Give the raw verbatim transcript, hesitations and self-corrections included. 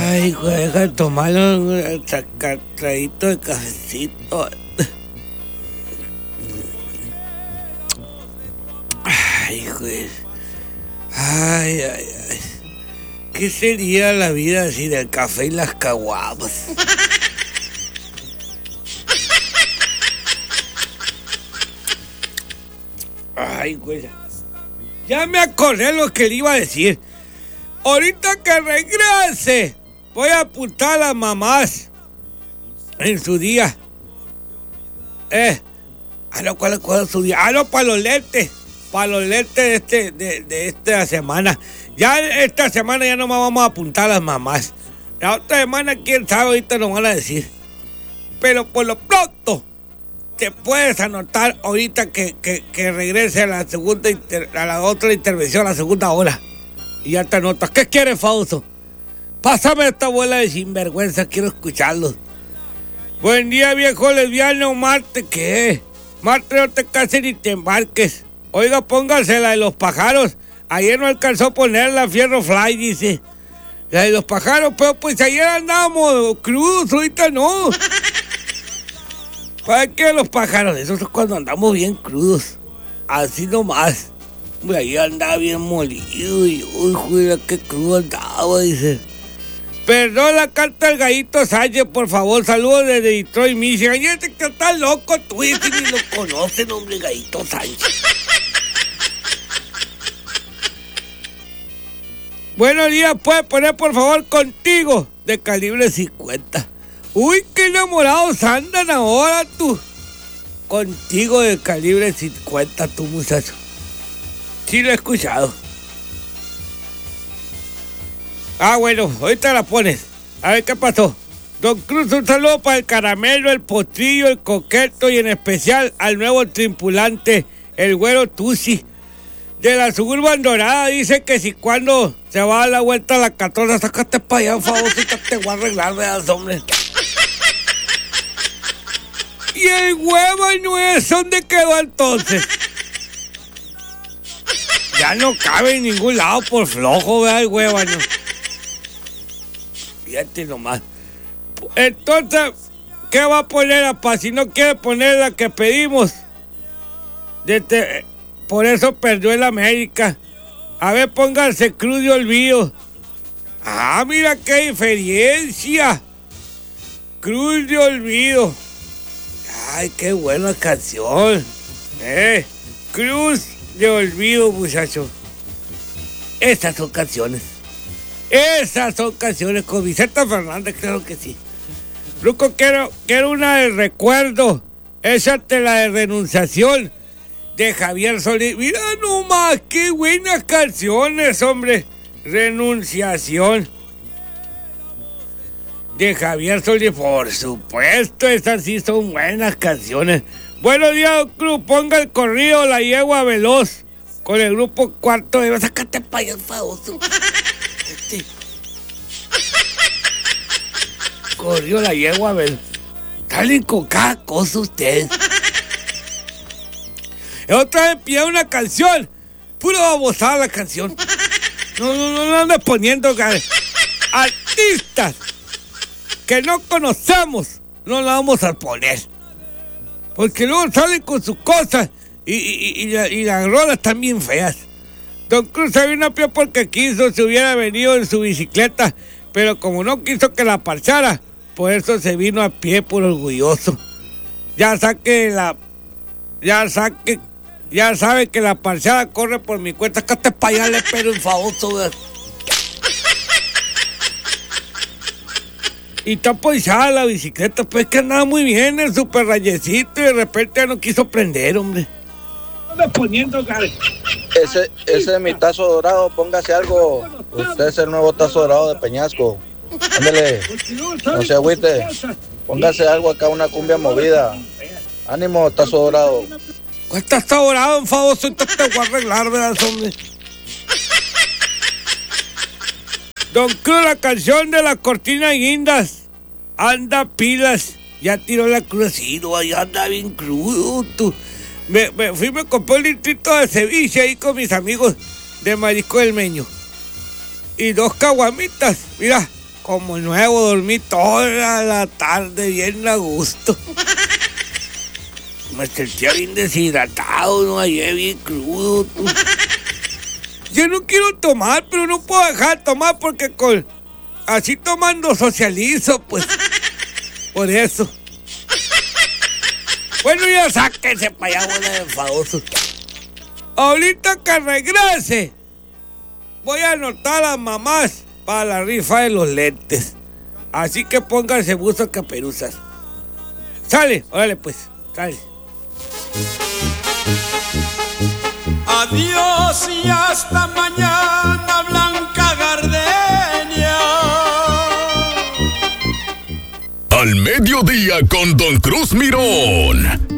Ay, juega, tomar un traguito de cafecito. Ay, güey. Ay, ay, ay. ¿Qué sería la vida sin el café y las caguamas? Ay, güey. Ya me acordé lo que le iba a decir. Ahorita que regrese, voy a apuntar a las mamás en su día. Eh, a lo cual cuál es su día. Ah, no, para los lentes. Para los lentes de, este, de, de esta semana. Ya esta semana ya no más vamos a apuntar a las mamás. La otra semana, quién sabe, ahorita nos van a decir. Pero por lo pronto, te puedes anotar ahorita que, que, que regrese a la segunda inter, a la otra intervención, a la segunda hora. Y ya te anotas. ¿Qué quieres, Fausto? Pásame esta bola de sinvergüenza, quiero escucharlos. Buen día, viejo lesbiano. Marte, ¿qué? Marte, no te cases ni te embarques. Oiga, póngase la de los pájaros. Ayer no alcanzó a poner la Fierro Fly, dice. La de los pájaros, pero pues ayer andábamos crudos, ahorita no. ¿Para qué los pájaros? Eso es cuando andamos bien crudos. Así nomás. Ahí andaba bien molido y uy, juega, qué crudo andaba, dice. Perdón la carta del Gallito Sánchez, por favor, saludos desde Detroit, Michigan. Y este que está loco, tú ese ni lo conocen, hombre, Gallito Sánchez. Buenos días, puedes poner por favor Contigo de Calibre cincuenta. Uy, qué enamorados andan ahora tú. Contigo de Calibre cincuenta, tú, muchacho. Sí lo he escuchado. Ah, bueno, ahorita la pones. A ver qué pasó. Don Cruz, un saludo para el Caramelo, el Potrillo, el Coqueto y en especial al nuevo tripulante, el Güero Tusi. De la Suburban Dorada, dice que si cuando se va a dar la vuelta a la catorce, sácate para allá, por favor, si te voy a arreglar, ¿verdad, hombre? Y el huevo no es, ¿dónde quedó entonces? Ya no cabe en ningún lado por flojo, ¿verdad, el huevo? No. Fíjate nomás. Entonces, ¿qué va a poner, apa? Si no quiere poner la que pedimos. Desde... Por eso perdió el América. A ver, pónganse Cruz de Olvido. Ah, mira qué diferencia. Cruz de Olvido. Ay, qué buena canción. Eh, Cruz de Olvido, muchachos. Esas son canciones. Esas son canciones con Vicenta Fernández, claro que sí. Luco, quiero, quiero una de recuerdo. Esa te la de Renunciación. De Javier Solís. Mira nomás, qué buenas canciones, hombre. Renunciación. De Javier Solís, por supuesto, esas sí son buenas canciones. Buenos días, Cruz. Ponga el corrido La Yegua Veloz. Con el grupo Cuarto de... Sácate para allá, famoso. Este. Corrido La Yegua Veloz. Salen con cada cosa ustedes. Otra vez pide una canción. Puro babosada la canción. No, no, no, no andes poniendo artistas que no conocemos. No la vamos a poner. Porque luego salen con sus cosas. Y, y, y, y, la, y las rolas están bien feas. Don Cruz se vino a pie porque quiso. Se hubiera venido en su bicicleta. Pero como no quiso que la parchara, por eso se vino a pie por orgulloso. Ya saque la... Ya saque... Ya sabe que la parchada corre por mi cuenta. Que te para allá le pero un famoso. Y está poizada la bicicleta. Pues que andaba muy bien el super rayecito. Y de repente ya no quiso prender, hombre. Poniendo, ese, ese es mi tazo dorado. Póngase algo. Usted es el nuevo tazo dorado de Peñasco. Ándele. No se agüite. Póngase algo acá, una cumbia movida. Ánimo, tazo dorado. ¿Cuál tazo dorado, en favor? Entonces te voy a arreglar, ¿verdad, hombre? Don Cruz, la canción de la cortina guindas. Anda pilas. Ya tiró la cruz. Sí, no, ya anda bien crudo, tú. Me, me fui, me compré un litrito de ceviche ahí con mis amigos de Marisco del Meño. Y dos caguamitas. Mira, como nuevo, dormí toda la tarde bien a gusto. Me sentía bien deshidratado, no, ayer bien crudo. Tú. Yo no quiero tomar, pero no puedo dejar de tomar porque con así tomando socializo, pues. Por eso. Bueno, ya sáquense para allá, bola de enfadosos. Ahorita que regrese, voy a anotar a las mamás para la rifa de los lentes. Así que pónganse buzos caperuzas. Sale, órale pues, sale. Adiós y hasta mañana, Blanca Gardenia. Al mediodía con Don Cruz Mirón.